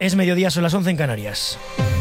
Es mediodía, son las 11 en Canarias.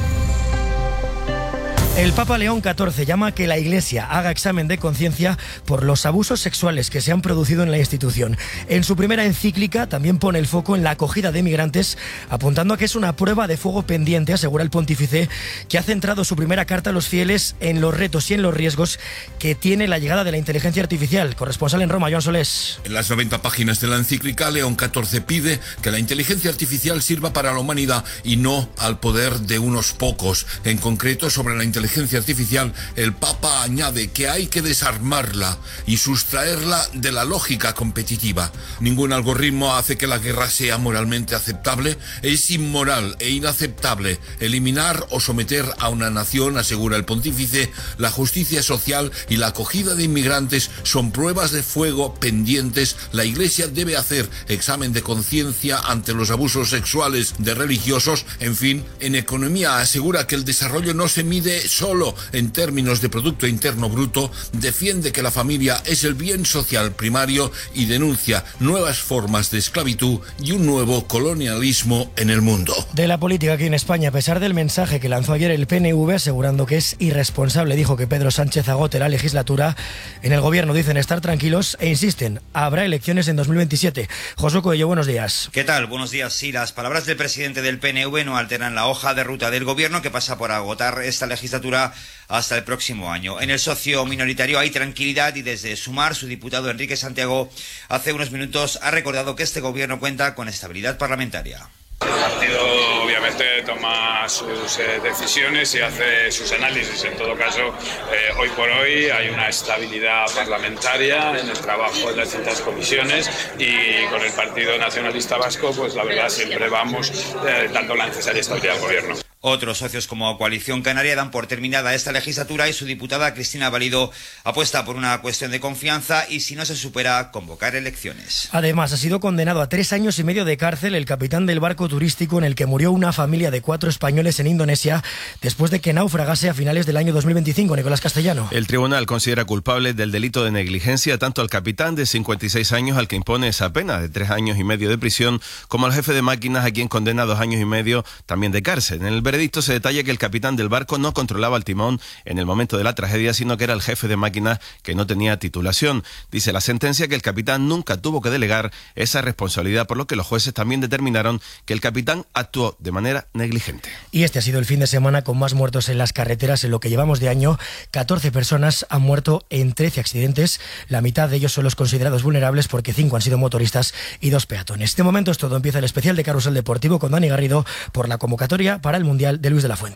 El Papa León XIV llama a que la Iglesia haga examen de conciencia por los abusos sexuales que se han producido en la institución. En su primera encíclica también pone el foco en la acogida de migrantes, apuntando a que es una prueba de fuego pendiente, asegura el pontífice, que ha centrado su primera carta a los fieles en los retos y en los riesgos que tiene la llegada de la inteligencia artificial. Corresponsal en Roma, Joan Solés. En las 90 páginas de la encíclica, León XIV pide que la inteligencia artificial sirva para la humanidad y no al poder de unos pocos. En concreto, sobre la inteligencia artificial, el Papa añade que hay que desarmarla y sustraerla de la lógica competitiva. Ningún algoritmo hace que la guerra sea moralmente aceptable. Es inmoral e inaceptable eliminar o someter a una nación, asegura el pontífice. La justicia social y la acogida de inmigrantes son pruebas de fuego pendientes. La Iglesia debe hacer examen de conciencia ante los abusos sexuales de religiosos. En fin, en economía asegura que el desarrollo no se mide solo en términos de Producto Interno Bruto, defiende que la familia es el bien social primario y denuncia nuevas formas de esclavitud y un nuevo colonialismo en el mundo. De la política aquí en España, a pesar del mensaje que lanzó ayer el PNV asegurando que es irresponsable, dijo que Pedro Sánchez agote la legislatura, en el gobierno dicen estar tranquilos e insisten, habrá elecciones en 2027. Josué Coello, buenos días. ¿Qué tal? Buenos días. Sí, las palabras del presidente del PNV no alteran la hoja de ruta del gobierno, que pasa por agotar esta legislatura hasta el próximo año. En el socio minoritario hay tranquilidad y desde Sumar, su diputado Enrique Santiago hace unos minutos ha recordado que este gobierno cuenta con estabilidad parlamentaria. El partido obviamente toma sus decisiones y hace sus análisis. En todo caso, hoy por hoy hay una estabilidad parlamentaria en el trabajo de las distintas comisiones y con el Partido Nacionalista Vasco, pues la verdad siempre vamos dando la necesaria estabilidad al gobierno. Otros socios como Coalición Canaria dan por terminada esta legislatura y su diputada Cristina Valido apuesta por una cuestión de confianza y, si no se supera, convocar elecciones. Además, ha sido condenado a 3 años y medio de cárcel el capitán del barco turístico en el que murió una familia de 4 españoles en Indonesia después de que naufragase a finales del año 2025. Nicolás Castellano. El tribunal considera culpable del delito de negligencia tanto al capitán de 56 años, al que impone esa pena de 3 años y medio de prisión, como al jefe de máquinas, a quien condena 2 años y medio también de cárcel. En el veredicto se detalla que el capitán del barco no controlaba el timón en el momento de la tragedia, sino que era el jefe de máquinas que no tenía titulación. Dice la sentencia que el capitán nunca tuvo que delegar esa responsabilidad, por lo que los jueces también determinaron que el capitán actuó de manera negligente. Y este ha sido el fin de semana con más muertos en las carreteras en lo que llevamos de año. 14 personas han muerto en 13 accidentes. La mitad de ellos son los considerados vulnerables porque 5 han sido motoristas y 2 peatones. De momento es todo. Empieza el especial de Carrusel Deportivo con Dani Garrido por la convocatoria para el Mundial de Luis de la Fuente.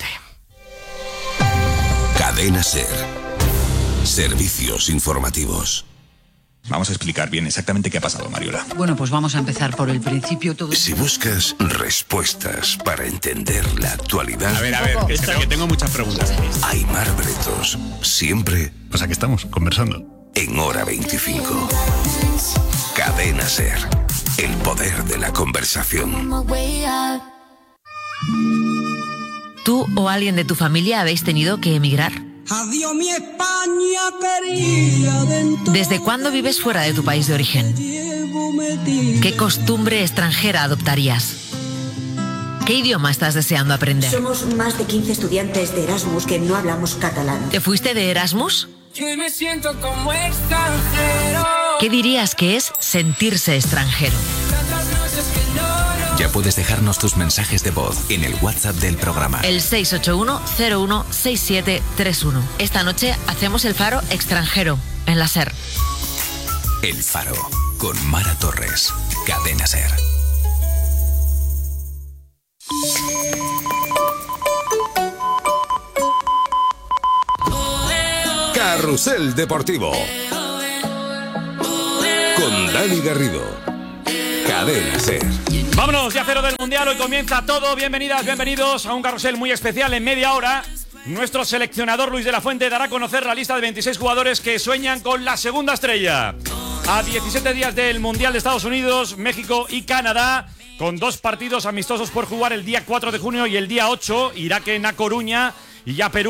Cadena SER. Servicios informativos. Vamos a explicar bien exactamente qué ha pasado, Mariola. Bueno, pues vamos a empezar por el principio. Si buscas respuestas para entender la actualidad... A ver, que tengo muchas preguntas. Aimar Bretos, siempre... O sea que estamos conversando. En Hora 25. Cadena SER. El poder de la conversación. ¿Tú o alguien de tu familia habéis tenido que emigrar? Adiós mi España querida. ¿Desde cuándo vives fuera de tu país de origen? ¿Qué costumbre extranjera adoptarías? ¿Qué idioma estás deseando aprender? Somos más de 15 estudiantes de Erasmus que no hablamos catalán. ¿Te fuiste de Erasmus? Yo me siento como extranjero. ¿Qué dirías que es sentirse extranjero? Ya puedes dejarnos tus mensajes de voz en el WhatsApp del programa. El 681-016731. Esta noche hacemos el Faro extranjero en la SER. El Faro con Mara Torres. Cadena SER. Carrusel Deportivo. Con Dani Garrido. Cadena SER. Vámonos, ya cero del Mundial, hoy comienza todo. Bienvenidas, bienvenidos a un carrusel muy especial. En media hora, nuestro seleccionador Luis de la Fuente dará a conocer la lista de 26 jugadores que sueñan con la segunda estrella. A 17 días del Mundial de Estados Unidos, México y Canadá, con 2 partidos amistosos por jugar el día 4 de junio y el día 8, Irak en A Coruña y ya Perú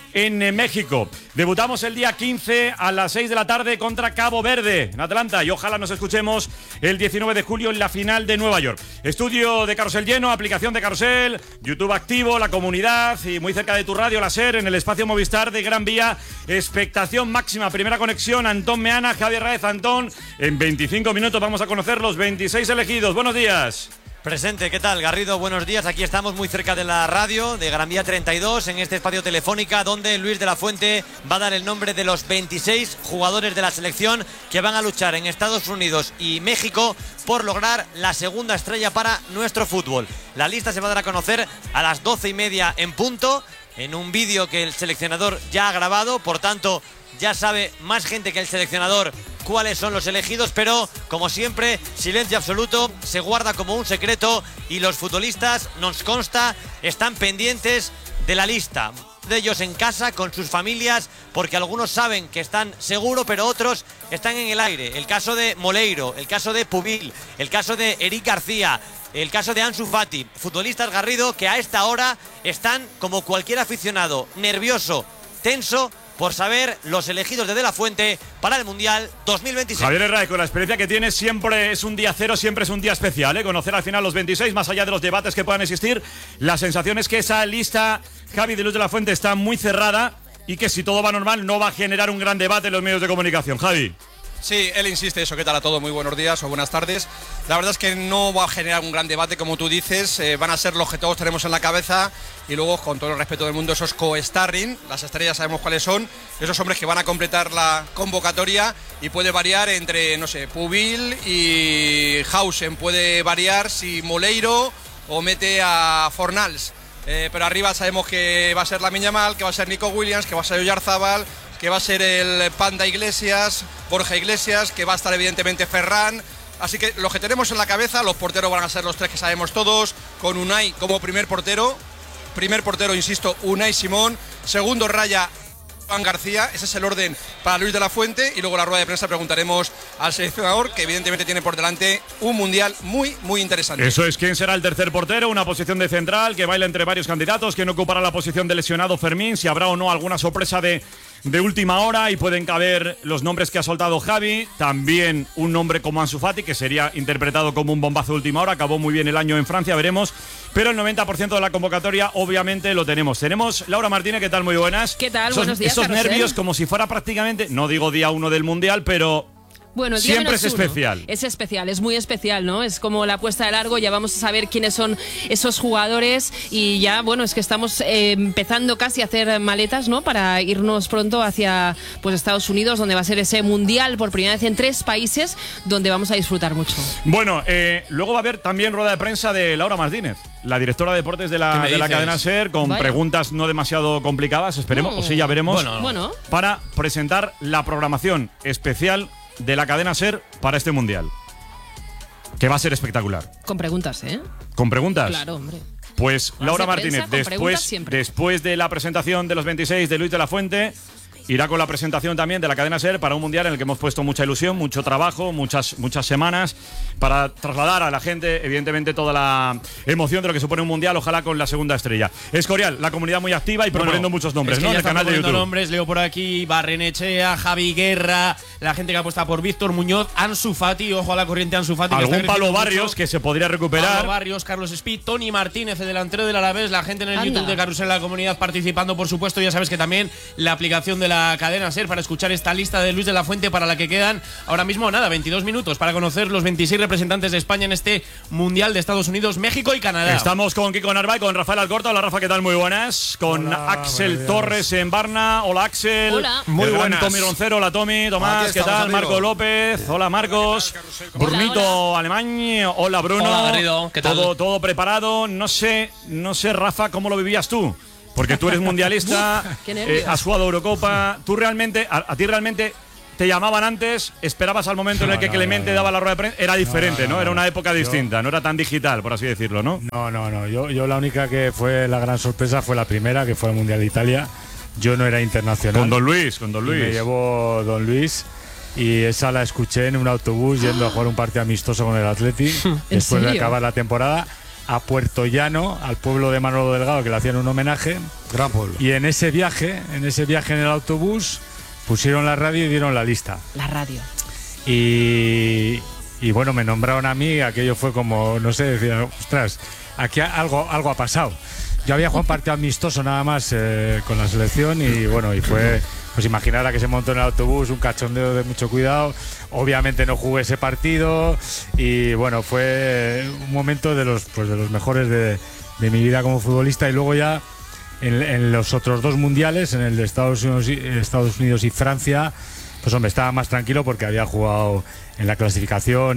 en México. Debutamos el día 15 a las 6 de la tarde contra Cabo Verde, en Atlanta, y ojalá nos escuchemos el 19 de julio en la final de Nueva York. Estudio de Carrusel lleno, aplicación de Carrusel, YouTube activo, la comunidad y muy cerca de tu radio, la SER, en el espacio Movistar de Gran Vía. Expectación máxima, primera conexión, Antón Meana, Javier Raez. Antón, en 25 minutos vamos a conocer los 26 elegidos. Buenos días. Presente, ¿qué tal? Garrido, buenos días. Aquí estamos muy cerca de la radio de Gran Vía 32, en este espacio Telefónica, donde Luis de la Fuente va a dar el nombre de los 26 jugadores de la selección que van a luchar en Estados Unidos y México por lograr la segunda estrella para nuestro fútbol. La lista se va a dar a conocer a las 12:30 en punto, en un vídeo que el seleccionador ya ha grabado, por tanto ya sabe más gente que el seleccionador cuáles son los elegidos, pero como siempre, silencio absoluto, se guarda como un secreto y los futbolistas, nos consta, están pendientes de la lista. De ellos en casa, con sus familias, porque algunos saben que están seguros, pero otros están en el aire. El caso de Moleiro, el caso de Pubil, el caso de Eric García, el caso de Ansu Fati, futbolistas, Garrido, que a esta hora están como cualquier aficionado, nervioso, tenso, por saber los elegidos de la Fuente para el Mundial 2026. Javier Herrera, con la experiencia que tiene, siempre es un día cero, siempre es un día especial, ¿eh? Conocer al final los 26, más allá de los debates que puedan existir, la sensación es que esa lista, Javi, de Luis de la Fuente, está muy cerrada y que si todo va normal no va a generar un gran debate en los medios de comunicación. Javi. Sí, él insiste eso. ¿Qué tal a todos? Muy buenos días o buenas tardes. La verdad es que no va a generar un gran debate, como tú dices. Van a ser los que todos tenemos en la cabeza y luego, con todo el respeto del mundo, esos co-starring, las estrellas sabemos cuáles son, esos hombres que van a completar la convocatoria y puede variar entre, no sé, Pubil y Hausen. Puede variar si Moleiro o mete a Fornals. Pero arriba sabemos que va a ser Lamine Yamal, que va a ser Nico Williams, que va a ser Oyarzábal, que va a ser el Panda Iglesias, Borja Iglesias, que va a estar evidentemente Ferran. Así que los que tenemos en la cabeza, los porteros van a ser los tres que sabemos todos, con Unai como primer portero, insisto, Unai Simón, segundo raya Juan García. Ese es el orden para Luis de la Fuente, y luego en la rueda de prensa preguntaremos al seleccionador, que evidentemente tiene por delante un mundial muy, muy interesante. Eso es, ¿quién será el tercer portero? Una posición de central que baila entre varios candidatos. ¿Quién ocupará la posición de lesionado Fermín? Si habrá o no alguna sorpresa de última hora, y pueden caber los nombres que ha soltado Javi. También un nombre como Ansu Fati, que sería interpretado como un bombazo de última hora. Acabó muy bien el año en Francia, veremos. Pero el 90% de la convocatoria obviamente lo tenemos. Tenemos Laura Martínez, ¿qué tal? Muy buenas. ¿Qué tal? Buenos días, esos Carrusel. nervios como si fuera prácticamente, no digo día 1 del Mundial, pero bueno, el día siempre es -1. especial. Es especial, es muy especial, ¿no? Es como la puesta de largo, ya vamos a saber quiénes son esos jugadores y ya, bueno, es que estamos empezando casi a hacer maletas, ¿no? Para irnos pronto hacia pues Estados Unidos, donde va a ser ese mundial por primera vez en 3 países, donde vamos a disfrutar mucho. Bueno, luego va a haber también rueda de prensa de Laura Martínez, la directora de deportes de la cadena SER, con preguntas no demasiado complicadas, esperemos, o sí, ya veremos, bueno, para presentar la programación especial de la cadena SER para este mundial, que va a ser espectacular. Con preguntas, ¿eh? ¿Con preguntas? Claro, hombre. Pues Laura Prensa, Martínez, después de la presentación de los 26 de Luis de la Fuente, irá con la presentación también de la cadena SER para un mundial en el que hemos puesto mucha ilusión, mucho trabajo, muchas semanas, para trasladar a la gente, evidentemente, toda la emoción de lo que supone un mundial, ojalá con la segunda estrella. Escorial, la comunidad muy activa y proponiendo muchos nombres, es que ¿no? Ya En el canal de YouTube. Nombres, leo por aquí, Barrenechea, Javi Guerra, la gente que apuesta por Víctor Muñoz, Ansu Fati, ojo a la corriente Ansu Fati. Algún Pablo Barrios que se podría recuperar. Pablo Barrios, Carlos Speed, Tony Martínez, el delantero del Alavés, la gente en el YouTube de Carrusel, la comunidad participando, por supuesto. Ya sabes que también la aplicación de la cadena SER para escuchar esta lista de Luis de la Fuente, para la que quedan ahora mismo, 22 minutos para conocer los 26 representantes de España en este Mundial de Estados Unidos, México y Canadá. Estamos con Kiko Narváez, con Rafael Alcorta. Hola, Rafa, ¿qué tal? Muy buenas. Con Axel Torres en Barna. Hola, Axel. Hola. Muy buenas. Tommy Roncero. Hola, Tommy. Tomás, ¿qué tal? Amigo. Marco López. Hola, Marcos. Brunito Alemán. Hola, Bruno. Hola, Garrido. ¿Qué tal? Todo preparado. No sé, Rafa, ¿cómo lo vivías tú? Porque tú eres mundialista, Qué nervios. has jugado Eurocopa. Tú realmente, a ti realmente te llamaban antes, esperabas al momento en el que Clemente daba la rueda de prensa. Era diferente, ¿no? Era una época distinta, no era tan digital, por así decirlo, ¿no? No. Yo la única que fue la gran sorpresa fue la primera, que fue el Mundial de Italia. Yo no era internacional. Con Don Luis. Me llevó Don Luis. Y esa la escuché en un autobús yendo a jugar un partido amistoso con el Atleti después de acabar la temporada. a Puerto Llano, al pueblo de Manolo Delgado, que le hacían un homenaje. Gran pueblo. Y en ese viaje en el autobús, pusieron la radio y dieron la lista. La radio. Y bueno, me nombraron a mí, aquello fue como, no sé, decía, ostras, aquí algo ha pasado. Yo había jugado un partido amistoso nada más con la selección y bueno, y fue, pues imaginar a que se montó en el autobús, un cachondeo de mucho cuidado. Obviamente no jugué ese partido y bueno, fue un momento de los mejores de mi vida como futbolista. Y luego ya en los otros 2 mundiales, en el de Estados Unidos y Francia, pues hombre, estaba más tranquilo porque había jugado en la clasificación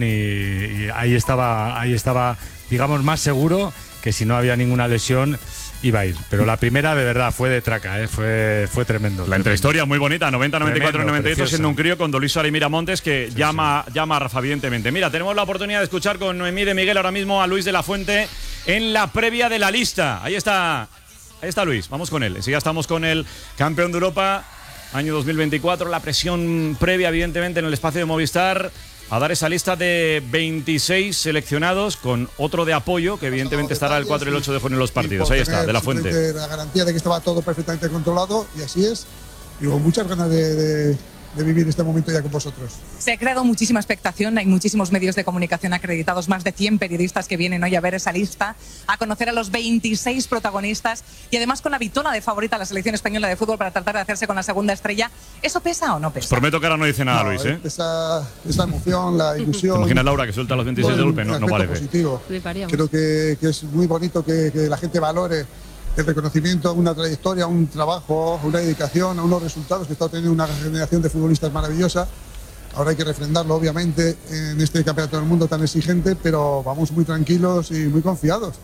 y ahí estaba, digamos, más seguro que si no había ninguna lesión iba a ir. Pero la primera de verdad fue de traca, fue tremendo. La intrahistoria muy bonita, 90, 94, Tremendo, 98, preciosa. siendo un crío con Don Luis Suárez Miramontes, que llama a Rafa, evidentemente. Mira, tenemos la oportunidad de escuchar con Noemí de Miguel ahora mismo a Luis de la Fuente en la previa de la lista. Ahí está Luis, vamos con él. Ya estamos con el campeón de Europa, año 2024, la presión previa, evidentemente, en el espacio de Movistar, a dar esa lista de 26 seleccionados con otro de apoyo, que evidentemente estará el 4 y el 8 de junio en los partidos. Ahí está, de la Fuente. La garantía de que estaba todo perfectamente controlado, y así es. Y con muchas ganas de vivir este momento ya con vosotros. Se ha creado muchísima expectación, hay muchísimos medios de comunicación acreditados, más de 100 periodistas que vienen hoy a ver esa lista, a conocer a los 26 protagonistas y además con la vitola de favorita a la selección española de fútbol para tratar de hacerse con la segunda estrella. ¿Eso pesa o no pesa? Prometo que ahora no dice nada, Luis, ¿eh? Esa emoción, la ilusión. ¿Te imaginas, Laura, que suelta los 26 de golpe? No parece. Positivo. Creo que es muy bonito que la gente valore el reconocimiento a una trayectoria, a un trabajo, a una dedicación, a unos resultados que está teniendo una generación de futbolistas maravillosa. Ahora hay que refrendarlo, obviamente, en este campeonato del mundo tan exigente, pero vamos muy tranquilos y muy confiados.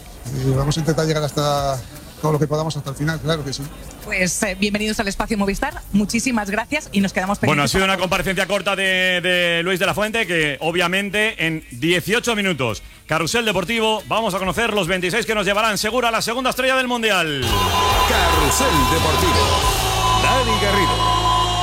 Y vamos a intentar llegar hasta todo lo que podamos hasta el final, claro que sí. Pues bienvenidos al Espacio Movistar, muchísimas gracias y nos quedamos pendientes. Bueno, ha sido una comparecencia corta de Luis de la Fuente, que obviamente en 18 minutos, Carrusel Deportivo, vamos a conocer los 26 que nos llevarán seguro a la segunda estrella del Mundial. Carrusel Deportivo, Dani Garrido.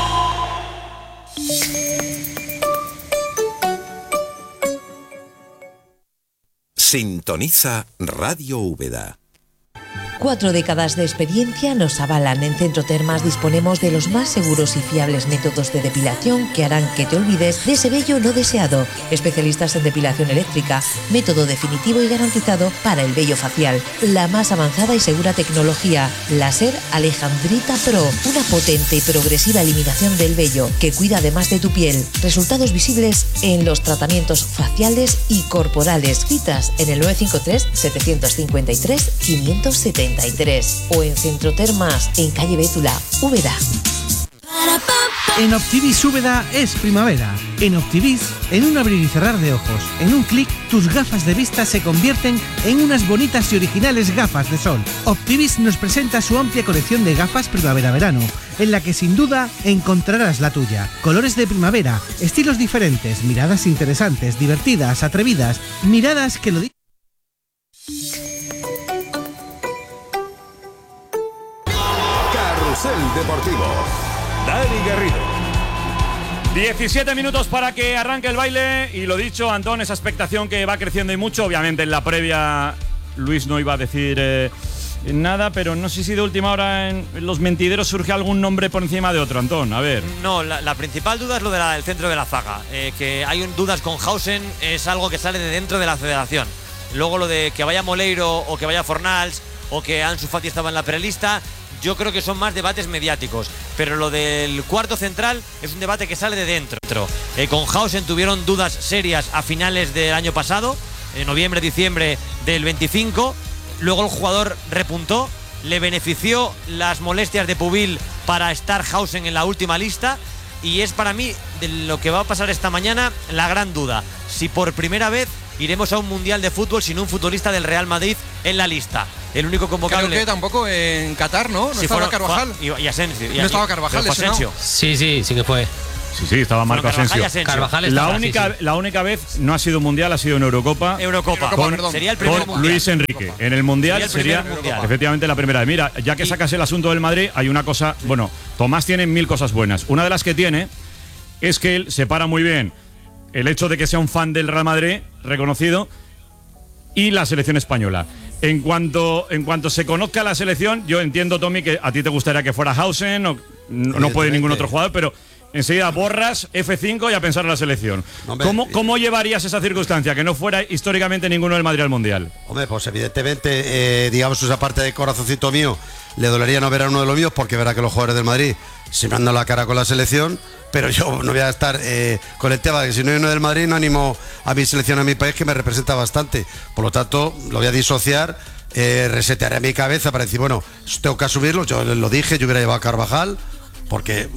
Sintoniza Radio Úbeda. 4 décadas de experiencia nos avalan. En Centro Termas disponemos de los más seguros y fiables métodos de depilación que harán que te olvides de ese vello no deseado. Especialistas en depilación eléctrica, método definitivo y garantizado para el vello facial. La más avanzada y segura tecnología, Láser Alejandrita Pro, una potente y progresiva eliminación del vello que cuida además de tu piel. Resultados visibles en los tratamientos faciales y corporales. Citas en el 953 753 570 o en Centro Termas, en calle Bétula, Úbeda. En Optivis Úbeda es primavera. En Optivis, en un abrir y cerrar de ojos, en un clic, tus gafas de vista se convierten en unas bonitas y originales gafas de sol. Optivis nos presenta su amplia colección de gafas primavera-verano, en la que sin duda encontrarás la tuya. Colores de primavera, estilos diferentes, miradas interesantes, divertidas, atrevidas, miradas que lo dicen. Carrusel Deportivo, Dani Garrido. 17 minutos para que arranque el baile y lo dicho, Antón, esa expectación que va creciendo y mucho. Obviamente en la previa Luis no iba a decir nada, pero no sé si de última hora en los mentideros surge algún nombre por encima de otro, Antón, a ver. No, la principal duda es lo del centro de la zaga. Que hay dudas con Hausen es algo que sale de dentro de la federación. Luego lo de que vaya Moleiro o que vaya Fornals o que Ansu Fati estaba en la prelista, yo creo que son más debates mediáticos, pero lo del cuarto central es un debate que sale de dentro. Con Hausen tuvieron dudas serias a finales del año pasado, en noviembre, diciembre del 25, luego el jugador repuntó, le benefició las molestias de Pubil para estar Hausen en la última lista, y es para mí, de lo que va a pasar esta mañana, la gran duda, si por primera vez iremos a un mundial de fútbol sin un futbolista del Real Madrid en la lista. El único convocable. Creo que tampoco en Qatar, ¿no? No estaba Carvajal. Y Asensio. No estaba Carvajal, Asensio. Sí que fue. Sí, estaba Marco Asensio. Carvajal la única vez no ha sido mundial, ha sido en Eurocopa. Sería el primer mundial. Luis Enrique. En el mundial sería efectivamente la primera vez. Mira, ya que sacas el asunto del Madrid, hay una cosa. Bueno, Tomás tiene 1000 cosas buenas. Una de las que tiene es que él separa muy bien el hecho de que sea un fan del Real Madrid reconocido y la selección española. En cuanto se conozca la selección, yo entiendo, Tommy, que a ti te gustaría que fuera Hausen, no puede ningún otro jugador, pero enseguida borras F5 y a pensar en la selección. Hombre, ¿Cómo llevarías esa circunstancia, que no fuera históricamente ninguno del Madrid al Mundial? Hombre, pues evidentemente, digamos, esa parte de corazoncito mío, le dolería no ver a uno de los míos, porque verá que los jugadores del Madrid se me han dado la cara con la selección, pero yo no voy a estar con el tema de que si no hay uno del Madrid no animo a mi selección, a mi país, que me representa bastante. Por lo tanto, lo voy a disociar, resetearé mi cabeza para decir, bueno, tengo que asumirlo. Yo lo dije, yo hubiera llevado a Carvajal, porque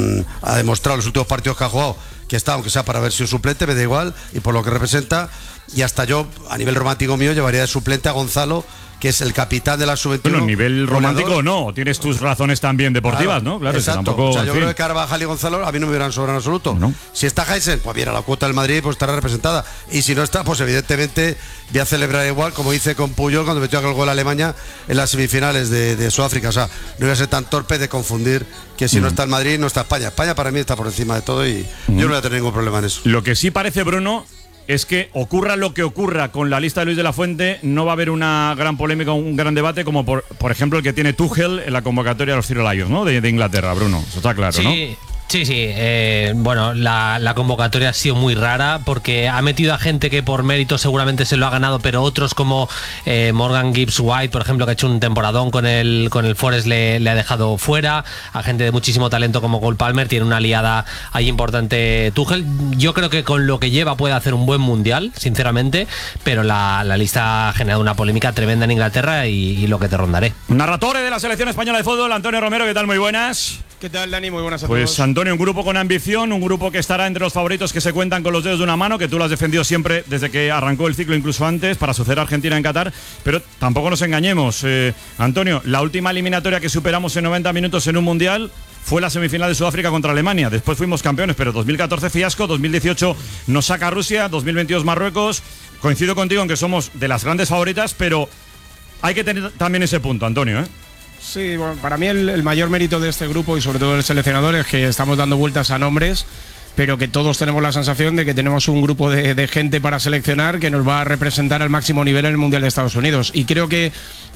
ha demostrado en los últimos partidos que ha jugado que está, aunque sea para haber sido suplente, me da igual, y por lo que representa. Y hasta yo, a nivel romántico mío, llevaría de suplente a Gonzalo, que es el capitán de la sub-21. Bueno, nivel romántico no, tienes tus razones también deportivas, claro, ¿no? Claro, exacto. Tampoco, o sea, yo creo que Carvajal y Gonzalo a mí no me hubieran sobrado en absoluto. No. Si está Heisen, pues viene a la cuota del Madrid, pues estará representada. Y si no está, pues evidentemente voy a celebrar igual, como hice con Puyol cuando metió aquel gol a Alemania en las semifinales de Sudáfrica. O sea, no voy a ser tan torpe de confundir que si no está el Madrid, no está España. España para mí está por encima de todo y yo no voy a tener ningún problema en eso. Lo que sí parece, Bruno, es que ocurra lo que ocurra con la lista de Luis de la Fuente, no va a haber una gran polémica, un gran debate, como por ejemplo el que tiene Tuchel en la convocatoria de los Tiro Lions, ¿no? De Inglaterra, Bruno. Eso está claro, ¿no? Sí. Bueno, la convocatoria ha sido muy rara porque ha metido a gente que por mérito seguramente se lo ha ganado, pero otros como Morgan Gibbs White, por ejemplo, que ha hecho un temporadón con el Forest, le ha dejado fuera. A gente de muchísimo talento como Cole Palmer, tiene una aliada ahí importante Tuchel. Yo creo que con lo que lleva puede hacer un buen mundial, sinceramente, pero la lista ha generado una polémica tremenda en Inglaterra y lo que te rondaré. Narratore de la selección española de fútbol, Antonio Romero, ¿qué tal? Muy buenas. ¿Qué tal, Dani? Muy buenas a todos. Pues Antonio, un grupo con ambición, un grupo que estará entre los favoritos que se cuentan con los dedos de una mano, que tú lo has defendido siempre desde que arrancó el ciclo, incluso antes, para suceder a Argentina en Qatar, pero tampoco nos engañemos. Antonio, la última eliminatoria que superamos en 90 minutos en un Mundial fue la semifinal de Sudáfrica contra Alemania. Después fuimos campeones, pero 2014 fiasco, 2018 nos saca Rusia, 2022 Marruecos. Coincido contigo en que somos de las grandes favoritas, pero hay que tener también ese punto, Antonio, ¿eh? Sí, bueno, para mí el mayor mérito de este grupo y sobre todo del seleccionador es que estamos dando vueltas a nombres, pero que todos tenemos la sensación de que tenemos un grupo de gente para seleccionar que nos va a representar al máximo nivel en el Mundial de Estados Unidos. Y creo que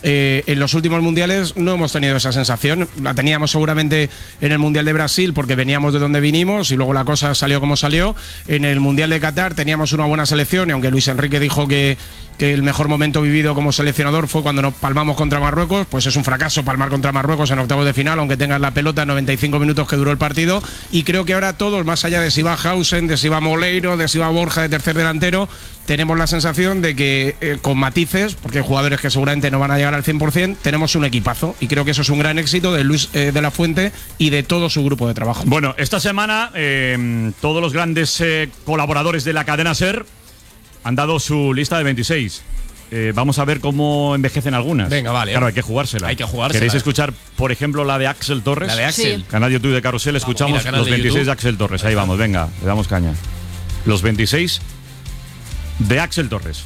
en los últimos mundiales no hemos tenido esa sensación. La teníamos seguramente en el Mundial de Brasil porque veníamos de donde vinimos y luego la cosa salió como salió. En el Mundial de Qatar teníamos una buena selección y aunque Luis Enrique dijo que el mejor momento vivido como seleccionador fue cuando nos palmamos contra Marruecos, pues es un fracaso palmar contra Marruecos en octavos de final, aunque tengas la pelota 95 minutos que duró el partido. Y creo que ahora todos, más allá de si va Hausen, de si va Moleiro, de si va Borja de tercer delantero, tenemos la sensación de que con matices, porque hay jugadores que seguramente no van a llegar al 100%, tenemos un equipazo y creo que eso es un gran éxito de Luis de la Fuente y de todo su grupo de trabajo. Bueno, esta semana todos los grandes colaboradores de la cadena SER han dado su lista de 26. Vamos a ver cómo envejecen algunas. Venga, vale. Claro, hay que jugársela. ¿Queréis escuchar, por ejemplo, la de Axel Torres? La de Axel. Sí. Canal YouTube de Carrusel. Escuchamos los 26 de Axel Torres. Ahí vamos, venga, le damos caña. Los 26 de Axel Torres.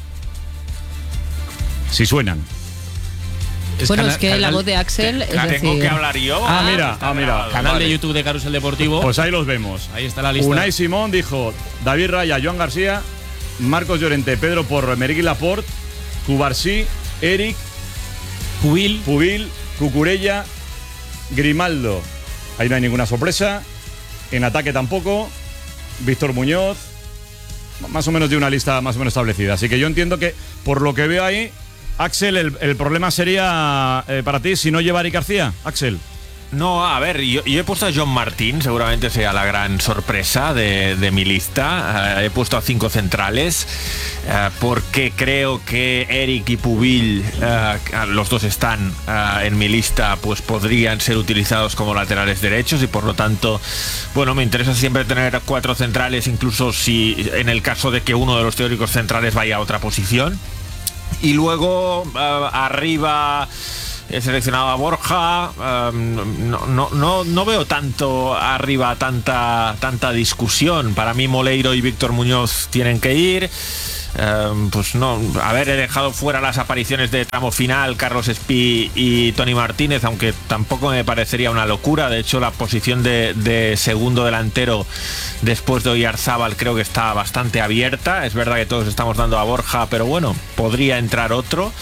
Si suenan. Bueno, es que la voz de Axel es decir... ¿Tengo que hablar yo? Mira. Canal de YouTube de Carrusel Deportivo. Pues ahí los vemos. Ahí está la lista. Unai Simón dijo David Raya, Joan García, Marcos Llorente, Pedro Porro, Emerick Laporte, Cubarsí, Eric, Pubil, Cucurella, Grimaldo. Ahí no hay ninguna sorpresa. En ataque tampoco. Víctor Muñoz. Más o menos de una lista más o menos establecida. Así que yo entiendo que, por lo que veo ahí, Axel, el problema sería para ti si no lleva a Eric García. Axel. No, a ver, yo he puesto a John Martín, seguramente sea la gran sorpresa de mi lista. He puesto a 5 centrales porque creo que Eric y Pubil, los dos están en mi lista, pues podrían ser utilizados como laterales derechos y por lo tanto, bueno, me interesa siempre tener 4 centrales, incluso si en el caso de que uno de los teóricos centrales vaya a otra posición. Y luego arriba he seleccionado a Borja. No veo tanto arriba tanta discusión. Para mí Moleiro y Víctor Muñoz tienen que ir. pues no, he dejado fuera las apariciones de tramo final, Carlos Espí y Toni Martínez, aunque tampoco me parecería una locura. De hecho, la posición de segundo delantero después de Oyarzábal creo que está bastante abierta. Es verdad que todos estamos dando a Borja, pero bueno, podría entrar otro.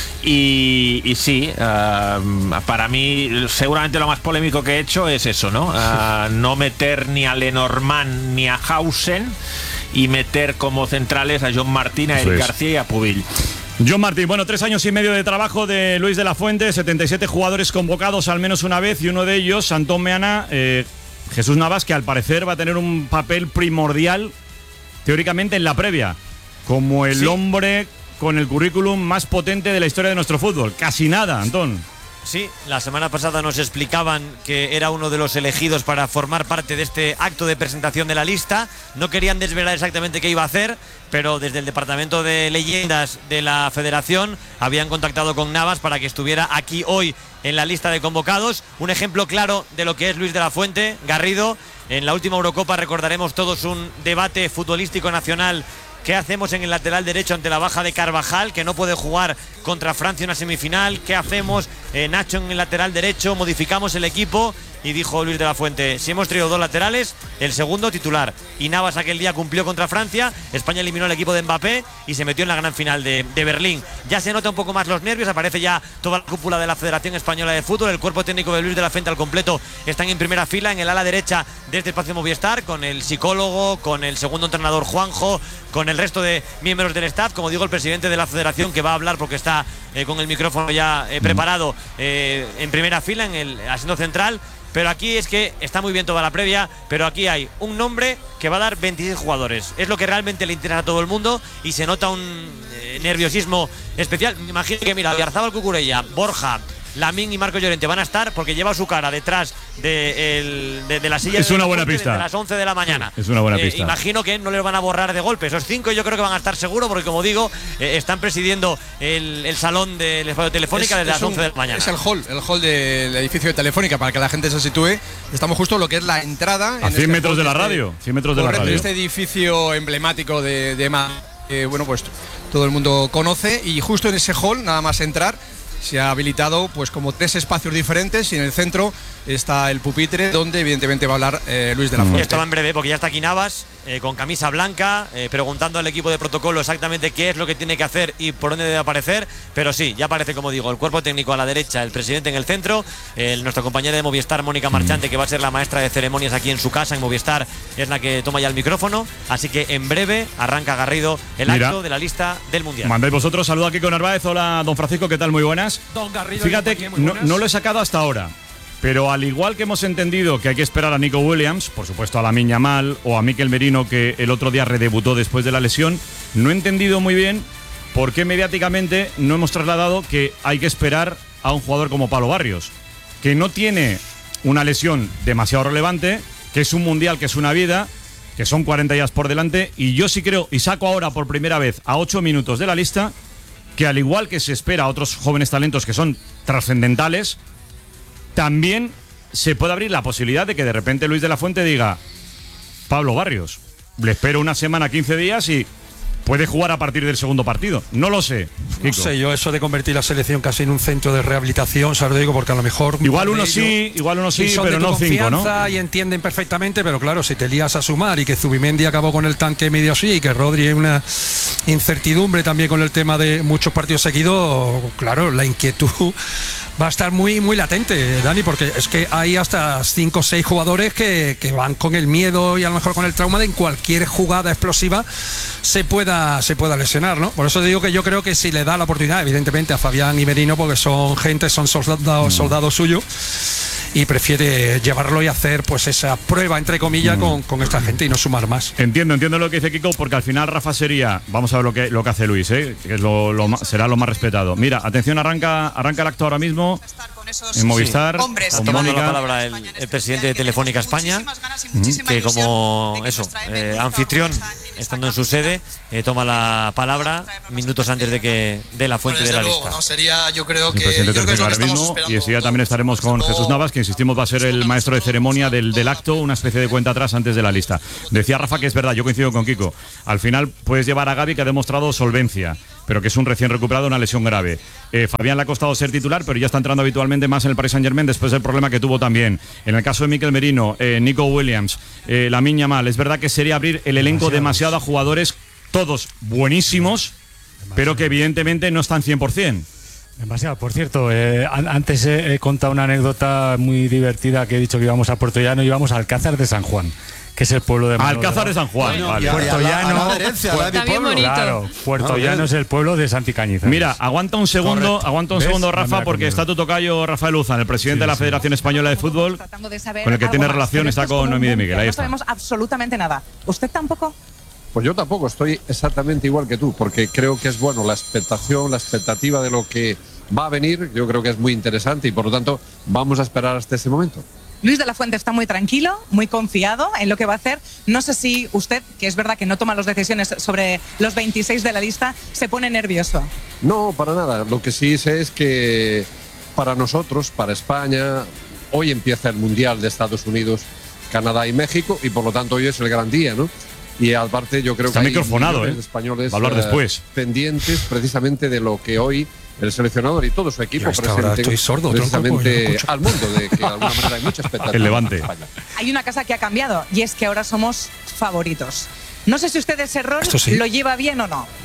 Y sí, para mí seguramente lo más polémico que he hecho es eso, ¿no? No meter ni a Lenormand ni a Hausen y meter como centrales a John Martín, a Eric García y a Pubil. John Martín, bueno, 3 años y medio de trabajo de Luis de la Fuente, 77 jugadores convocados al menos una vez, y uno de ellos, Antón Meana, Jesús Navas, que al parecer va a tener un papel primordial teóricamente en la previa, como el hombre con el currículum más potente de la historia de nuestro fútbol. Casi nada, Antón. Sí, la semana pasada nos explicaban que era uno de los elegidos para formar parte de este acto de presentación de la lista. No querían desvelar exactamente qué iba a hacer, pero desde el departamento de leyendas de la federación habían contactado con Navas para que estuviera aquí hoy en la lista de convocados. Un ejemplo claro de lo que es Luis de la Fuente. Garrido, en la última Eurocopa recordaremos todos un debate futbolístico nacional. ¿Qué hacemos en el lateral derecho ante la baja de Carvajal, que no puede jugar contra Francia en una semifinal? ¿Qué hacemos, Nacho, en el lateral derecho? ¿Modificamos el equipo? Y dijo Luis de la Fuente, si hemos traído 2 laterales, el segundo titular. Y Navas aquel día cumplió contra Francia. España eliminó al equipo de Mbappé y se metió en la gran final de Berlín. Ya se nota un poco más los nervios, aparece ya toda la cúpula de la Federación Española de Fútbol. El cuerpo técnico de Luis de la Fuente al completo están en primera fila, en el ala derecha de este espacio Movistar, con el psicólogo, con el segundo entrenador Juanjo, con el resto de miembros del staff, como digo, el presidente de la Federación, que va a hablar porque está con el micrófono ya preparado en primera fila, en el asiento central. Pero aquí es que está muy bien toda la previa, pero aquí hay un nombre que va a dar 26 jugadores. Es lo que realmente le interesa a todo el mundo y se nota un nerviosismo especial. Me imagino que, mira, Oyarzábal, Cucurella, Borja, Lamín y Marco Llorente van a estar porque lleva su cara detrás de la silla. Es una buena pista. Desde las 11 de la mañana. Es una buena pista. Imagino que no les van a borrar de golpe. Esos 5 yo creo que van a estar seguros porque, como digo, están presidiendo el salón del espacio Telefónica desde las 11 de la mañana. Es el hall del edificio de Telefónica, para que la gente se sitúe. Estamos justo en lo que es la entrada. A 100 metros de la radio. 100 metros de la radio. Este edificio emblemático de bueno, pues todo el mundo conoce, y justo en ese hall, nada más entrar, se ha habilitado pues como 3 espacios diferentes, y en el centro está el pupitre donde evidentemente va a hablar Luis de la Fuente. Esto va en breve porque ya está aquí Navas con camisa blanca, preguntando al equipo de protocolo exactamente qué es lo que tiene que hacer y por dónde debe aparecer. Pero sí, ya aparece, como digo, el cuerpo técnico a la derecha, el presidente en el centro, nuestra compañera de Movistar, Mónica Marchante, que va a ser la maestra de ceremonias aquí en su casa en Movistar, es la que toma ya el micrófono. Así que en breve arranca Garrido el acto de la lista del Mundial. Mandáis vosotros, saludo aquí con Narváez. Hola, don Francisco, ¿qué tal? Muy buenas. Don Garrido, fíjate que no lo he sacado hasta ahora, pero al igual que hemos entendido que hay que esperar a Nico Williams, por supuesto a Lamine Yamal o a Mikel Merino, que el otro día redebutó después de la lesión, no he entendido muy bien por qué mediáticamente no hemos trasladado que hay que esperar a un jugador como Pablo Barrios, que no tiene una lesión demasiado relevante, que es un mundial, que es una vida, que son 40 días por delante, y yo sí creo, y saco ahora por primera vez a 8 minutos de la lista, que al igual que se espera a otros jóvenes talentos que son trascendentales, también se puede abrir la posibilidad de que de repente Luis de la Fuente diga: Pablo Barrios, le espero una semana, 15 días y puede jugar a partir del segundo partido. No lo sé, Kiko. No sé yo, eso de convertir la selección casi en un centro de rehabilitación, ¿sabes? Lo digo porque a lo mejor igual uno sí, pero no 5, ¿no? Y entienden perfectamente, pero claro, si te lías a sumar y que Zubimendi acabó con el tanque medio así y que Rodri es una incertidumbre también con el tema de muchos partidos seguidos, claro, la inquietud va a estar muy, muy latente, Dani, porque es que hay hasta 5 o 6 jugadores que van con el miedo y a lo mejor con el trauma de en cualquier jugada explosiva se pueda lesionar, ¿no? Por eso digo que yo creo que si le da la oportunidad, evidentemente a Fabián y Merino, porque son soldados suyos, y prefiere llevarlo y hacer pues esa prueba, entre comillas, con esta gente y no sumar más. Entiendo lo que dice Kiko, porque al final Rafa sería, vamos a ver lo que hace Luis, que es será lo más respetado. Mira, atención, arranca el acto ahora mismo. en Movistar. Ha tomado la palabra el presidente de Telefónica España, que como anfitrión, estando en su sede, toma la palabra minutos antes de que dé la fuente de la lista. Yo creo que el presidente Telefónica ahora mismo, y enseguida también estaremos con Jesús Navas, que insistimos va a ser el maestro de ceremonia del acto, una especie de cuenta atrás antes de la lista. Decía Rafa que es verdad, yo coincido con Kiko. Al final puedes llevar a Gavi, que ha demostrado solvencia, pero que es un recién recuperado de una lesión grave. Fabián le ha costado ser titular, pero ya está entrando habitualmente más en el Paris Saint-Germain después del problema que tuvo también. En el caso de Mikel Merino, Nico Williams, Lamine Yamal, es verdad que sería abrir el elenco demasiado a jugadores, todos buenísimos, pero que evidentemente no están 100%. Demasiado. Por cierto, antes he contado una anécdota muy divertida, que he dicho que íbamos a Puerto Llano y íbamos a Alcázar de San Juan, que es el pueblo de Alcázar de San Juan. Bueno, vale. Puerto Llano. Está bien bonito. Claro, Puerto Llano es el pueblo de Santi Cañizares. Mira, aguanta un segundo, Rafa, porque está tu tocayo Rafael Luzán, el presidente de la Federación Española de Fútbol, con el que tiene relación, está con Noemí de Miguel. Ahí No está. sabemos absolutamente nada. ¿Usted tampoco? Pues yo tampoco, estoy exactamente igual que tú, porque creo que es bueno la expectación, la expectativa de lo que va a venir, yo creo que es muy interesante y por lo tanto vamos a esperar hasta ese momento. Luis de la Fuente está muy tranquilo, muy confiado en lo que va a hacer. No sé si usted, que es verdad que no toma las decisiones sobre los 26 de la lista, se pone nervioso. No, para nada. Lo que sí sé es que para nosotros, para España, hoy empieza el Mundial de Estados Unidos, Canadá y México y por lo tanto hoy es el gran día, ¿no? Y aparte yo creo está que microfonado, hay españoles va a hablar después. Pendientes precisamente de lo que hoy el seleccionador y todo su equipo presenten estoy sordo, precisamente al mundo, de que de alguna manera hay mucha expectativa. El Levante. Hay una cosa que ha cambiado y es que ahora somos favoritos. No sé si usted ese error lo lleva bien o no.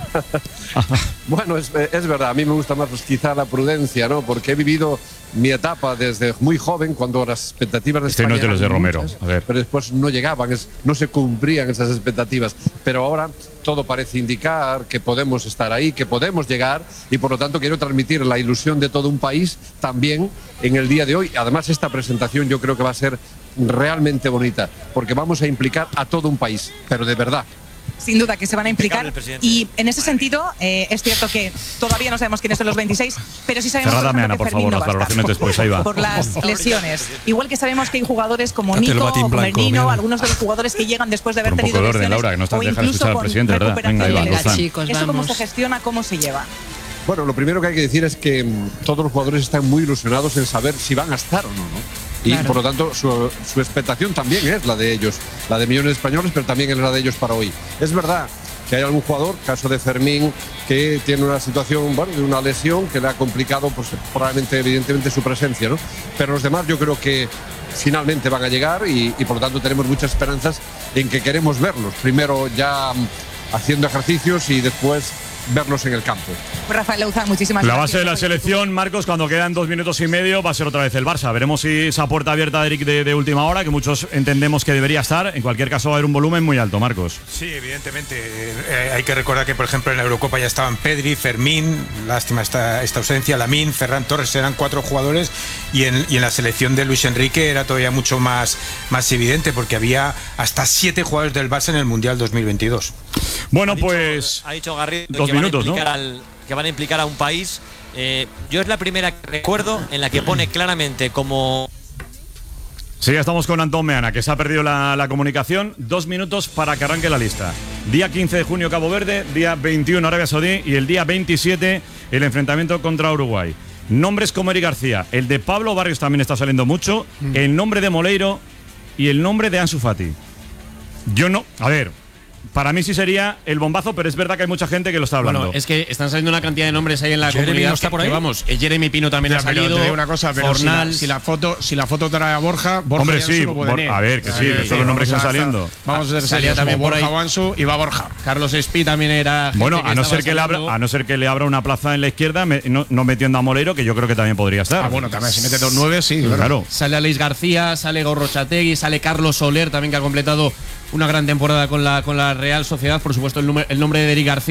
Bueno, es verdad, a mí me gusta más pues, quizá la prudencia, ¿no? Porque he vivido mi etapa desde muy joven, cuando las expectativas de España no es de los de eran Romero, muchas, a ver. pero después no llegaban, no se cumplían esas expectativas. Pero ahora todo parece indicar que podemos estar ahí, que podemos llegar y por lo tanto quiero transmitir la ilusión de todo un país también en el día de hoy. Además, esta presentación yo creo que va a ser realmente bonita, porque vamos a implicar a todo un país, pero de verdad. Sin duda que se van a implicar y en ese sentido es cierto que todavía no sabemos quiénes son los 26, pero sí sabemos por favor, las valoraciones después, ahí va. Por las lesiones. Igual que sabemos que hay jugadores como Nico o Merino, algunos de los jugadores que llegan después de haber tenido lesiones, Laura, que no estás o dejando incluso escuchar al con presidente, ¿verdad? Venga, ahí va, recuperación. ¿Eso cómo se gestiona, cómo se lleva? Bueno, lo primero que hay que decir es que todos los jugadores están muy ilusionados en saber si van a estar o no, ¿no? Y por lo tanto su expectación también es la de ellos, la de millones de españoles, pero también es la de ellos para hoy. Es verdad que hay algún jugador, caso de Fermín, que tiene una situación, bueno, de una lesión que le ha complicado, pues probablemente, evidentemente, su presencia, ¿no? Pero los demás yo creo que finalmente van a llegar y por lo tanto tenemos muchas esperanzas en que queremos verlos. Primero ya haciendo ejercicios y después verlos en el campo. Rafael Luzán, muchísimas gracias. La base de la selección, Marcos, cuando quedan 2 minutos y medio, va a ser otra vez el Barça. Veremos si esa puerta abierta de Eric de última hora, que muchos entendemos que debería estar. En cualquier caso, va a haber un volumen muy alto, Marcos. Sí, evidentemente. Hay que recordar que, por ejemplo, en la Eurocopa ya estaban Pedri, Fermín, lástima esta ausencia, Lamine, Ferran Torres, eran 4 jugadores, y en la selección de Luis Enrique era todavía mucho más evidente, porque había hasta 7 jugadores del Barça en el Mundial 2022. Bueno, pues ha dicho Garrido 2 minutos, ¿no? Que van a implicar a un país. Yo es la primera que recuerdo en la que pone claramente como... Sí, ya estamos con Antón Meana, que se ha perdido la comunicación. 2 minutos para que arranque la lista. Día 15 de junio Cabo Verde, día 21 Arabia Saudí y el día 27 el enfrentamiento contra Uruguay. Nombres como Eric García, el de Pablo Barrios también está saliendo mucho, el nombre de Moleiro y el nombre de Ansu Fati. Yo no... A ver... Para mí sí sería el bombazo, pero es verdad que hay mucha gente que lo está hablando. Bueno, es que están saliendo una cantidad de nombres ahí en la comunidad. ¿No está por ahí? Vamos, Jeremy Pino también ha salido. Pero te digo una cosa, pero Fornal, si la foto trae a Borja hombre, ya sí, no puede venir. a ver, que sí, son los nombres que están saliendo. Vamos a ver, salía también por ahí Borja Wansu y va Borja. Carlos Espí también era. Bueno, a no ser que le abra una plaza en la izquierda, no metiendo a Moleiro, que yo creo que también podría estar. Bueno, también si mete 2-9, sí, claro. Sale Aleix García, sale Gorrochategui, sale Carlos Soler, también, que ha completado una gran temporada con la Real Sociedad. Por supuesto, el nombre de Eric García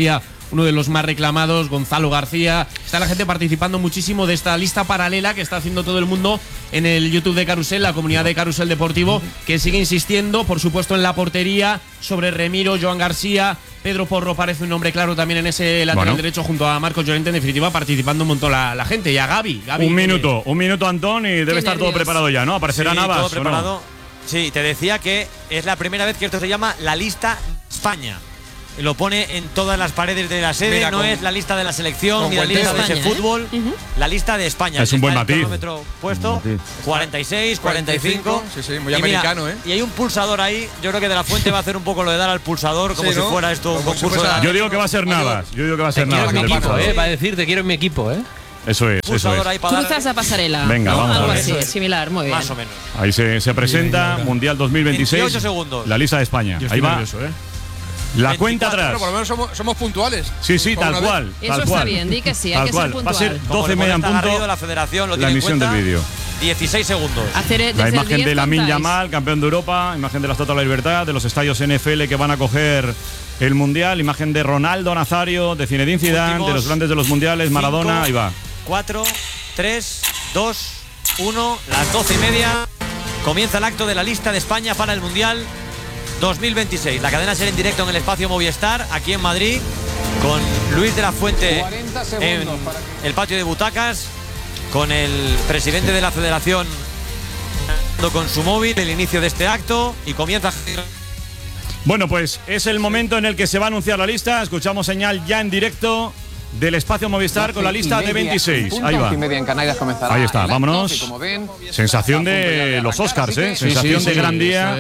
uno de los más reclamados, Gonzalo García. Está la gente participando muchísimo de esta lista paralela que está haciendo todo el mundo en el YouTube de Carrusel, la comunidad de Carrusel Deportivo, que sigue insistiendo, por supuesto, en la portería sobre Remiro, Joan García. Pedro Porro parece un nombre claro también en ese lateral derecho junto a Marcos Llorente. En definitiva, participando un montón la gente. Y a Gaby. Un minuto, Antón, y debe estar todo preparado ya, ¿no? ¿Aparecerá Navas? Todo preparado. Sí, te decía que es la primera vez que esto se llama la lista España. Lo pone en todas las paredes de la sede. Mira, no es la lista de la selección ni la lista de ese fútbol. La lista de España. Es un buen matiz. Puesto 46, 45. Sí, muy americano, ¿eh? Y hay un pulsador ahí. Yo creo que De La Fuente va a hacer un poco lo de dar al pulsador, como si fuera esto un concurso. Yo digo que va a ser Navas. Va a decir, te quiero en mi equipo, ¿eh? Eso es. Cruzas a pasarela. Venga, vamos algo a ver. así, similar, muy bien. Más o menos. Ahí se presenta Mundial 2026. 28 segundos. La lista de España. Ahí va. Nervioso, La cuenta atrás. Pero por lo menos somos puntuales. Sí, tal cual. Eso está bien, di que sí, hay que ser puntual. Va a ser 12:30 en punto. La federación lo la emisión del vídeo. 16 segundos. La imagen de Lamine Yamal, campeón de Europa, imagen de la Estatua de la Libertad, de los estadios NFL que van a coger el Mundial, imagen de Ronaldo Nazario, de Zinedine Zidane, de los grandes de los mundiales, Maradona, ahí va. 4, 3, 2, 1, las 12:30. Comienza el acto de la lista de España para el Mundial 2026. La cadena será en directo en el espacio Movistar, aquí en Madrid, con Luis de la Fuente en el patio de butacas, con el presidente de la federación con su móvil, el inicio de este acto, y comienza. Bueno, pues es el momento en el que se va a anunciar la lista. Escuchamos señal ya en directo del espacio Movistar con la lista de 26. Ahí va. Ahí está, vámonos. Sensación de los Oscars, ¿eh? Sensación de gran día.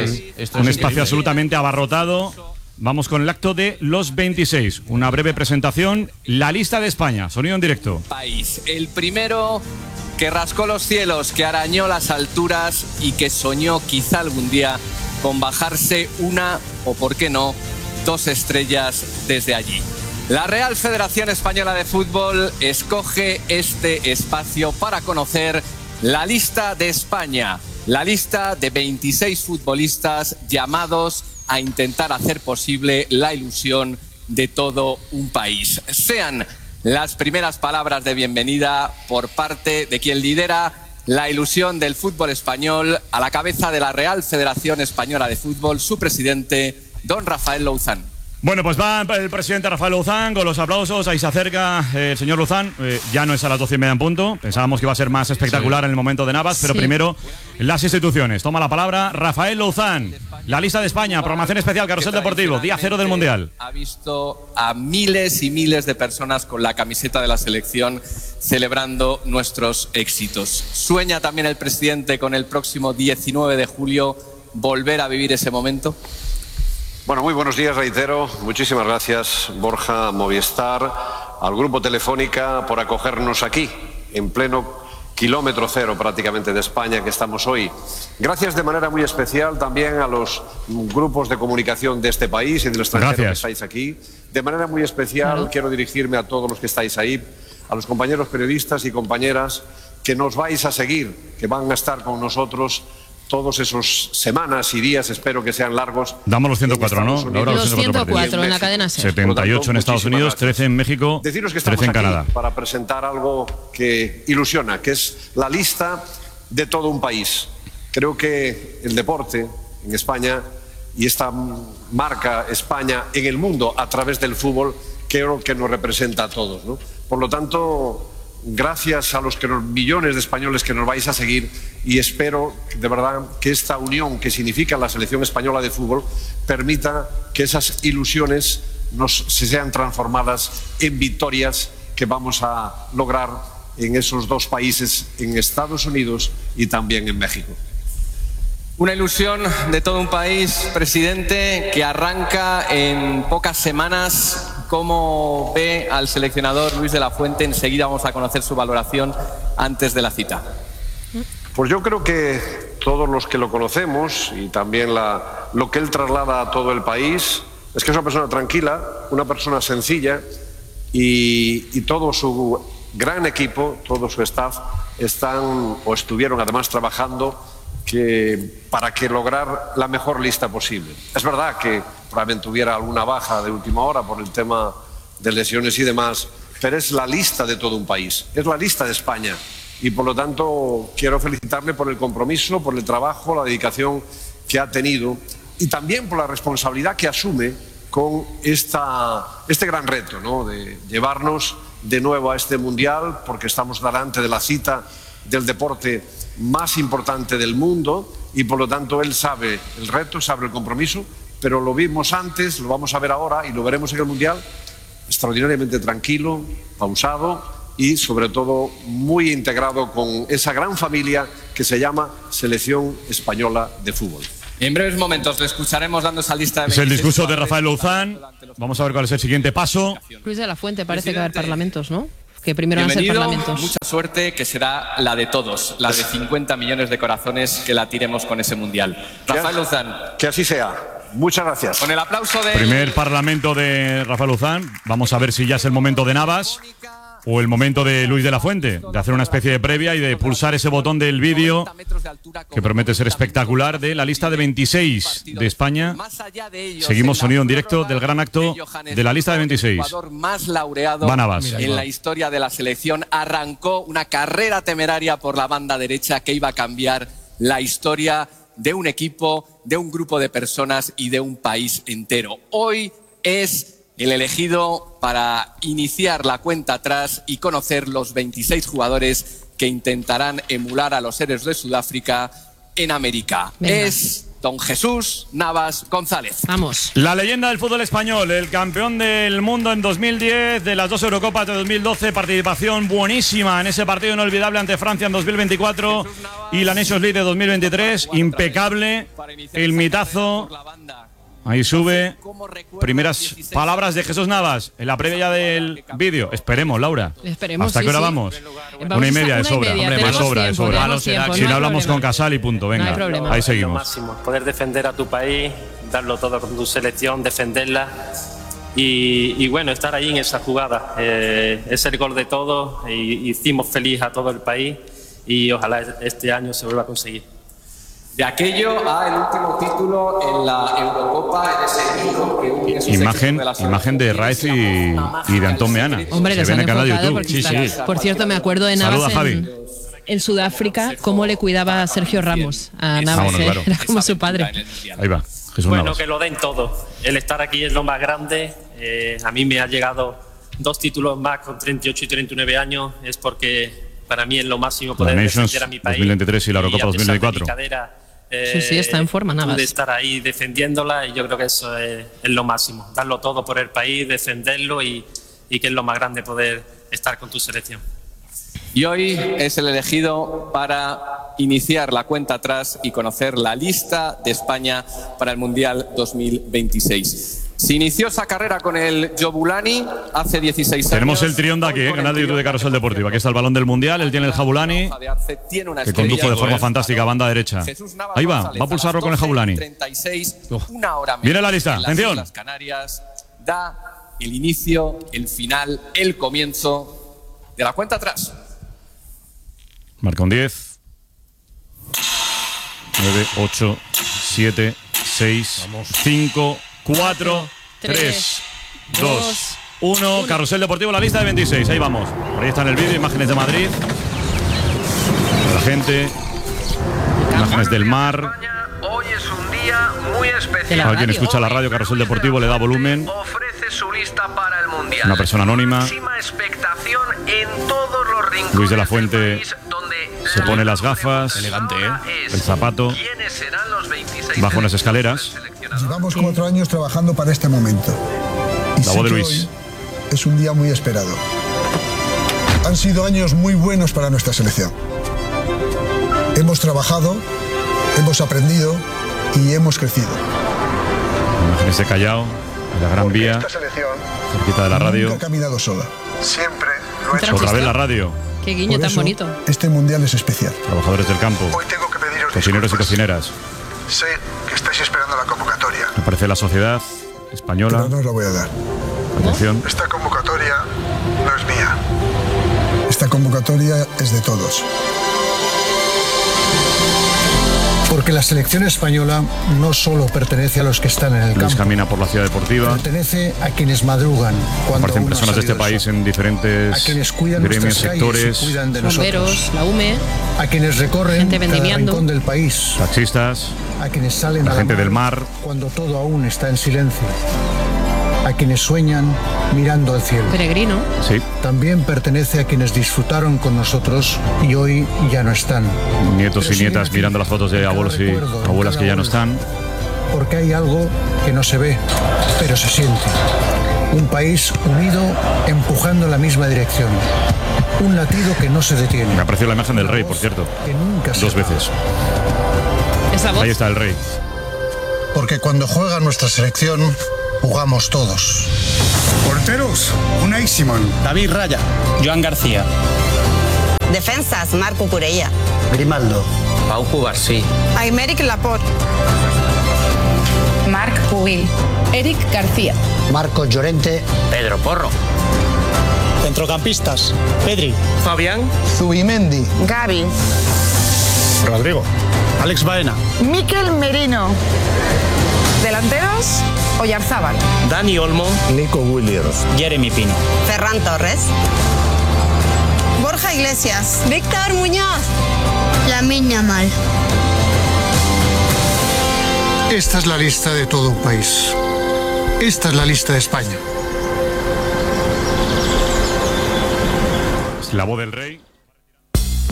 Un espacio absolutamente abarrotado. Vamos con el acto de los 26. Una breve presentación. La lista de España. Sonido en directo. País. El primero que rascó los cielos, que arañó las alturas y que soñó quizá algún día con bajarse una, o por qué no, 2 estrellas desde allí. La Real Federación Española de Fútbol escoge este espacio para conocer la lista de España, la lista de 26 futbolistas llamados a intentar hacer posible la ilusión de todo un país. Sean las primeras palabras de bienvenida por parte de quien lidera la ilusión del fútbol español a la cabeza de la Real Federación Española de Fútbol, su presidente, don Rafael Louzán. Bueno, pues va el presidente Rafael Louzán con los aplausos. Ahí se acerca el señor Louzán. Ya no es a las 12:30 en punto. Pensábamos que iba a ser más espectacular en el momento de Navas, pero primero las instituciones. Toma la palabra Rafael Louzán. La lista de España, programación especial, Carrusel Deportivo, día 0 del Mundial. Ha visto a miles y miles de personas con la camiseta de la selección celebrando nuestros éxitos. Sueña también el presidente con el próximo 19 de julio volver a vivir ese momento. Bueno, muy buenos días, reitero. Muchísimas gracias, Borja, Movistar, al Grupo Telefónica por acogernos aquí, en pleno kilómetro cero prácticamente de España que estamos hoy. Gracias de manera muy especial también a los grupos de comunicación de este país y del extranjero que estáis aquí. De manera muy especial quiero dirigirme a todos los que estáis ahí, a los compañeros periodistas y compañeras que nos vais a seguir, que van a estar con nosotros todos esos semanas y días, espero que sean largos. Damos los 104, ¿no? Los 104 en la cadena SER. 78 en Estados Unidos, 13 en México, 13 en Canadá. Para presentar algo que ilusiona, que es la lista de todo un país. Creo que el deporte en España y esta marca España en el mundo a través del fútbol, creo que nos representa a todos, ¿no? Por lo tanto, gracias a los millones de españoles que nos vais a seguir, y espero de verdad que esta unión que significa la selección española de fútbol permita que esas ilusiones se sean transformadas en victorias que vamos a lograr en esos 2 países, en Estados Unidos y también en México. Una ilusión de todo un país, presidente, que arranca en pocas semanas. ¿Cómo ve al seleccionador Luis de la Fuente? Enseguida vamos a conocer su valoración antes de la cita. Pues yo creo que todos los que lo conocemos y también lo que él traslada a todo el país es que es una persona tranquila, una persona sencilla, y todo su gran equipo, todo su staff estuvieron además trabajando para lograr la mejor lista posible. Es verdad que probablemente hubiera alguna baja de última hora por el tema de lesiones y demás, pero es la lista de todo un país, es la lista de España. Y por lo tanto quiero felicitarle por el compromiso, por el trabajo, la dedicación que ha tenido y también por la responsabilidad que asume con este gran reto, ¿no?, de llevarnos de nuevo a este Mundial, porque estamos delante de la cita del deporte más importante del mundo y por lo tanto él sabe el reto, sabe el compromiso, pero lo vimos antes, lo vamos a ver ahora y lo veremos en el Mundial extraordinariamente tranquilo, pausado y sobre todo muy integrado con esa gran familia que se llama Selección Española de Fútbol. En breves momentos le escucharemos dando esa lista de... Es el discurso de Rafael Louzán. Vamos a ver cuál es el siguiente paso. Luis de la Fuente, parece que va a haber parlamentos, ¿no? Que primero van a ser parlamentos. Mucha suerte, que será la de todos, la de 50 millones de corazones que la tiremos con ese Mundial. Rafael Louzán. Que así sea. Muchas gracias. Con el aplauso de... Primer parlamento de Rafael Louzán. Vamos a ver si ya es el momento de Navas o el momento de Luis de la Fuente, de hacer una especie de previa y de pulsar ese botón del vídeo que promete ser espectacular de la lista de 26 de España. Seguimos sonido en directo del gran acto de la lista de 26. El jugador más laureado en la historia de la selección arrancó una carrera temeraria por la banda derecha que iba a cambiar la historia de un equipo, de un grupo de personas y de un país entero. Hoy es el elegido para iniciar la cuenta atrás y conocer los 26 jugadores que intentarán emular a los héroes de Sudáfrica en América. Venga. Es don Jesús Navas González. Vamos. La leyenda del fútbol español, el campeón del mundo en 2010, de las 2 Eurocopas de 2012, participación buenísima en ese partido inolvidable ante Francia en 2024 y la Nations League de 2023, impecable, el mitazo. Ahí sube. Primeras palabras de Jesús Navas en la previa del vídeo. Esperemos, Laura. Esperemos. ¿Hasta qué hora vamos? 1:30 de sobra. De sobra. Si no hablamos con Casal y punto. Venga, ahí seguimos. Lo máximo, poder defender a tu país, darlo todo con tu selección, defenderla y bueno, estar ahí en esa jugada. Es el gol de todos y hicimos feliz a todo el país y ojalá este año se vuelva a conseguir. De aquello a el último título en la Eurocopa, en ese hilo que une sus equipos de la Imagen de Raez y de Antón Meana. Hombre, se les ve en han el canal de enfocado YouTube. porque Sí, está- sí. Por cierto, me acuerdo de Saluda, Navas Javi. en Sudáfrica, cómo le cuidaba a Sergio Ramos. A Navas, bueno, claro. era como su padre. Ahí va, Jesús Bueno, Navas. que lo den todo. El estar aquí es lo más grande. A mí me ha llegado 2 títulos más con 38 y 39 años. Es porque para mí es lo máximo La poder Nations defender a mi país. 2023 y la Eurocopa a pesar de mi 2024. cadera, Sí, está en forma, Navas. pude estar ahí defendiéndola y yo creo que eso es lo máximo. Darlo todo por el país, defenderlo y que es lo más grande poder estar con tu selección. Y hoy es el elegido para iniciar la cuenta atrás y conocer la lista de España para el Mundial 2026. Se inició esa carrera con el Jobulani hace 16 años. Tenemos el trión de aquí, canal de YouTube de Carrusel Deportivo. Aquí está el balón del Mundial, él tiene el Jabulani, Tiene una que estrella. condujo de forma fantástica, banda derecha. Jesús Navas Ahí va González, a pulsarlo con el Jabulani. 36, una hora menos Viene la lista, en las atención. Islas Canarias, da el inicio, el final, el comienzo de la cuenta atrás. Marca un 10. 9, 8, 7, 6, 5, 4, 3, 2, 1. Carrusel Deportivo, la lista de 26. Ahí vamos. Por ahí está en el vídeo, imágenes de Madrid. La gente. Imágenes del mar. Hoy es un día muy especial. Para quien escucha la radio, Carrusel Deportivo le da volumen. Ofrece su lista para el Mundial. Una persona anónima. Máxima expectación en todos los rincones. Luis de la Fuente se pone las gafas. Elegante, El zapato. ¿Quiénes serán los 26? Bajo unas escaleras. Llevamos 4 años trabajando para este momento. Y La sé voz de que Luis. hoy es un día muy esperado. Han sido años muy buenos para nuestra selección. Hemos trabajado, hemos aprendido y hemos crecido. Imágenes de Callao, en la Gran Vía, Esta selección cerquita de la radio. nunca ha caminado sola. Siempre lo ha hecho Otra vez la radio. Qué guiño Por tan eso, bonito. Este mundial es especial. Trabajadores del campo. Cocineros y cocineras. Sé que estáis esperando la convocatoria, Aparece la sociedad española. pero no os la voy a dar. Atención. Esta convocatoria no es mía. Esta convocatoria es de todos. Porque Porque la selección española no solo pertenece a los que están en el Luis campo. camina por la ciudad deportiva. Pertenece a quienes madrugan. Aparecen personas de este país en diferentes a quienes cuidan gremios, nuestras calles sectores. y cuidan de nosotros. Bomberos, la UME. A quienes recorren Gente cada vendimiando. rincón del país. Taxistas. A quienes salen La a gente del mar. cuando todo aún está en silencio. A quienes sueñan mirando al cielo. Peregrino. Sí. También pertenece a quienes disfrutaron con nosotros y hoy ya no están. Nietos Pero y nietas siguen mirando las fotos de abuelos y recuerdo, en abuelas cada que ya no vuelta. están. Porque hay algo que no se ve, pero se siente. Un país unido empujando en la misma dirección. Un latido que no se detiene. Me apreció la imagen del rey, por cierto. Que nunca se 2 va. veces. Esa voz. Ahí está el rey. Porque cuando juega nuestra selección, jugamos todos. Porteros, Unai Simón. David Raya. Joan García. Defensas, Marco Curella. Grimaldo. Pau Cubarsí. Aymeric Laporte. Marc Puguil. Eric García. Marcos Llorente. Pedro Porro. Centrocampistas, Pedri. Fabián. Zubimendi. Gaby. Rodrigo. Alex Baena. Mikel Merino. Delanteros, Oyarzábal. Dani Olmo. Nico Williams. Jeremy Pino. Ferran Torres. Borja Iglesias. Víctor Muñoz. Lamine Yamal. Esta es la lista de todo un país. Esta es la lista de España. La voz del rey.